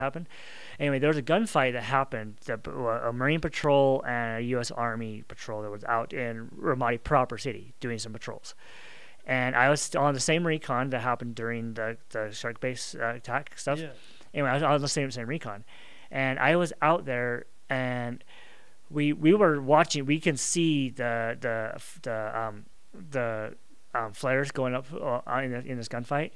happened. Anyway, there was a gunfight that happened. A Marine patrol and a U.S. Army patrol that was out in Ramadi proper city doing some patrols. And I was on the same recon that happened during the shark base attack stuff. Yeah. Anyway, I was on the same recon, and I was out there, and we were watching. We can see the flares going up in this gunfight,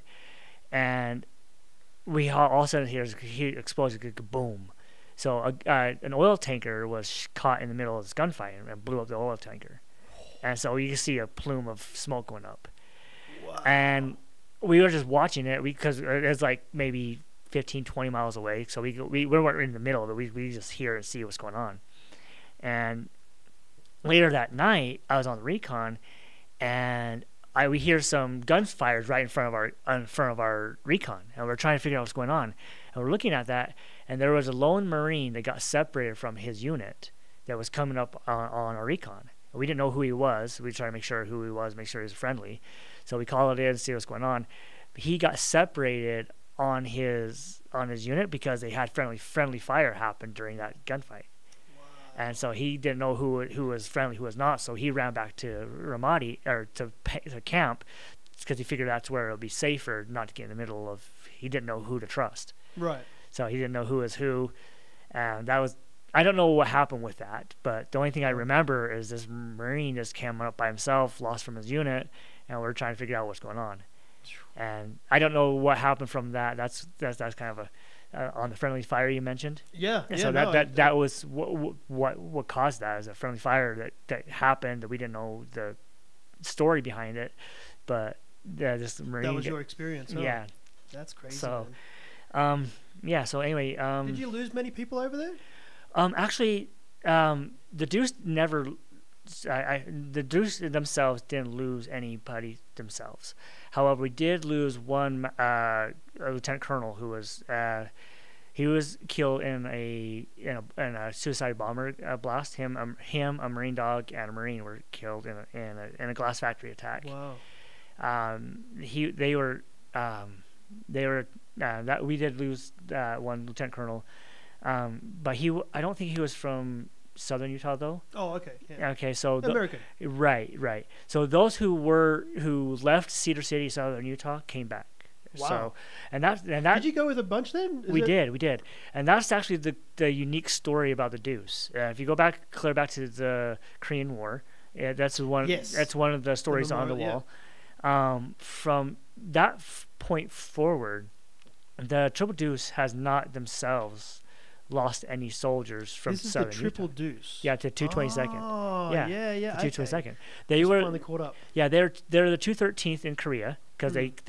and we all of a sudden hear a explosion, boom. So an oil tanker was caught in the middle of this gunfight and blew up the oil tanker, and so you can see a plume of smoke going up. Wow. And we were just watching it because it's like maybe 15, 20 miles away. So we weren't in the middle of it. We just hear and see what's going on. And later that night, I was on the recon, and we hear some gunfires right in front of our recon, and we're trying to figure out what's going on. And we're looking at that, and there was a lone Marine that got separated from his unit that was coming up on our recon. We didn't know who he was. We tried to make sure who he was, make sure he was friendly. So we called it in to see what's going on. He got separated on his unit because they had friendly fire happen during that gunfight. And so he didn't know who was friendly, who was not. So he ran back to Ramadi, or to camp, because he figured that's where it would be safer not to get in the middle of. He didn't know who to trust. Right. So he didn't know who was who, and that was. I don't know what happened with that, but the only thing I remember is this Marine just came up by himself, lost from his unit, and we're trying to figure out what's going on. And I don't know what happened from that. That's kind of a. On the friendly fire you mentioned, So that was what caused that, is a friendly fire that happened that we didn't know the story behind it, but just Marine. That was your experience. Huh? Yeah, that's crazy. So, man. So anyway, did you lose many people over there? Actually, the Deuce never. The Deuce themselves didn't lose anybody themselves. However, we did lose one a lieutenant colonel who was he was killed in a suicide bomber blast. Him, a Marine dog, and a Marine were killed in a glass factory attack. Wow. They were that we did lose one lieutenant colonel, but I don't think he was from Southern Utah though. Oh, okay. Yeah. Okay, so American. Right. So those who left Cedar City, Southern Utah, came back. Wow. So, and that did you go with a bunch then? We did, and that's actually the unique story about the Deuce. If you go clear back to the Korean War, that's one. Yes. That's one of the stories on the wall. Yeah. From that point forward, the Triple Deuce has not themselves lost any soldiers from Southern Utah. This is the Triple Deuce. Yeah, to 222nd. Oh, yeah. To 222nd. They were finally caught up. Yeah, they're the 213th in Korea because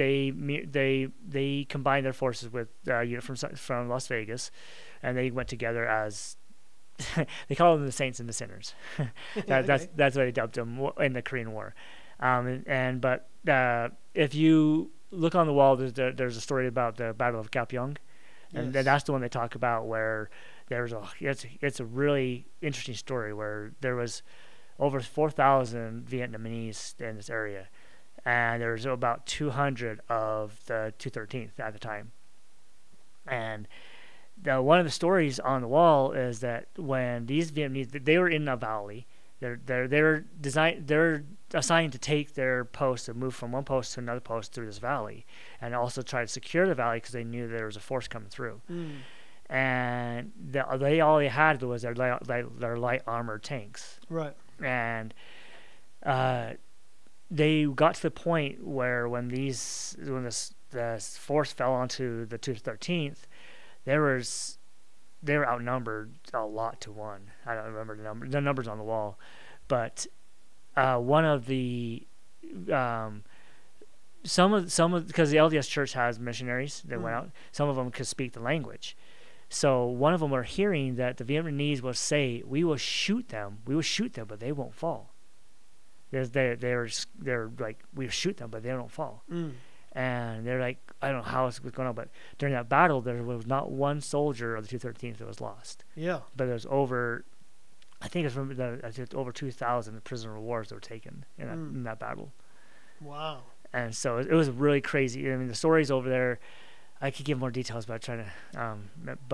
they combined their forces with unit from Las Vegas, and they went together as they call them the Saints and the Sinners. That's what they dubbed them in the Korean War. But if you look on the wall, there's a story about the Battle of Gapyeong. And that's the one they talk about, where it's a really interesting story where there was over 4,000 Vietnamese in this area, and there was about 200 of the 213th at the time. And one of the stories on the wall is that when these Vietnamese, they were in a valley, they're assigned to take their post and move from one post to another post through this valley, and also try to secure the valley because they knew there was a force coming through. And all they had was their light armored tanks. Right. And they got to the point where when the force fell onto the 213th, they were outnumbered a lot to one. I don't remember the numbers on the wall, but one of the some of because the LDS Church has missionaries that went out. Some of them could speak the language, so one of them were hearing that the Vietnamese will say, "We will shoot them, but they won't fall." They're like, "We will shoot them, but they don't fall." And they're like, I don't know how it's going on, but during that battle, there was not one soldier of the 213th that was lost. Yeah. But there's over 2,000 prisoner of war that were taken in that battle. Wow. And so it was really crazy. I mean, the stories over there, I could give more details, but I'm trying to.